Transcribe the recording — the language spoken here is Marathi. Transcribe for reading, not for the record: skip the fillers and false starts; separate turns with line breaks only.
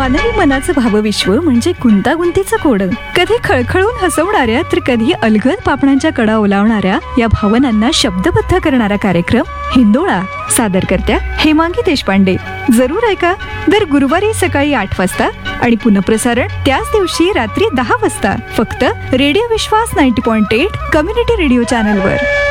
मानवी मनाचं भावविश्व म्हणजे गुंतागुंतीचं कोडं. कधी खळखळून हसवणाऱ्या तर कधी अलगद पापणांच्या कडा ओलावणाऱ्या या भावनांना शब्दबद्ध करणारा कार्यक्रम हिंदोळा. सादरकर्त्या हेमांगी देशपांडे. जरूर ऐका दर गुरुवारी सकाळी 8 वाजता आणि पुनःप्रसारण त्याच दिवशी रात्री 10 वाजता फक्त रेडिओ विश्वास 90.8 कम्युनिटी रेडिओ चॅनलवर.